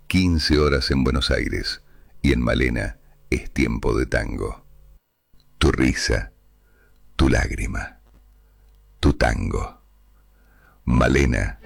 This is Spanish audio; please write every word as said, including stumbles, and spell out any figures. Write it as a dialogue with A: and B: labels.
A: quince horas en Buenos Aires y en Malena es tiempo de tango. Tu risa, tu lágrima, tu tango. Malena